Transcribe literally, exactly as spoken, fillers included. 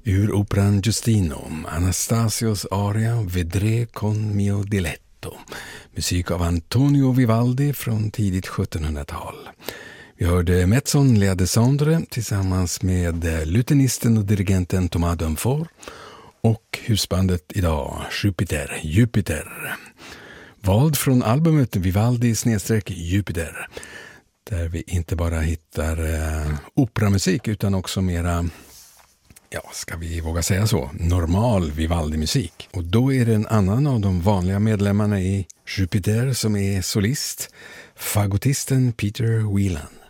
Ur operan Giustino, Anastasios aria Vedré con mio diletto. Musik av Antonio Vivaldi från tidigt sjuttonhundratal. Vi hörde Mezzon Lea Descendre tillsammans med lutenisten och dirigenten Thomas Dunfort och husbandet idag Jupiter, Jupiter. Vald från albumet Vivaldi snedstreck Jupiter, där vi inte bara hittar eh, operamusik utan också mera, ja, ska vi våga säga så, normal Vivaldi-musik. Och då är det en annan av de vanliga medlemmarna i Jupiter som är solist, fagotisten Peter Wieland.